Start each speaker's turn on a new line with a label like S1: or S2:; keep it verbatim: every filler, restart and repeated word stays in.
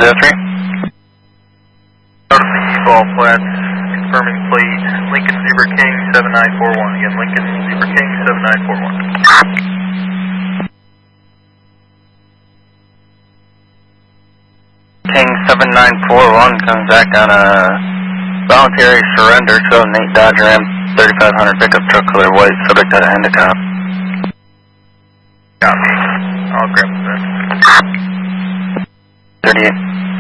S1: zero three.
S2: Out of the ball flats, confirming plate, Lincoln Zebra King seven nine four one. Again, Lincoln Zebra King seven nine four one.
S1: King seven nine four one comes back on a voluntary surrender to an eight Dodge Ram thirty-five hundred pickup truck color white, subject to the handicap.
S2: Copy. I'll grab the
S1: thirty-eight.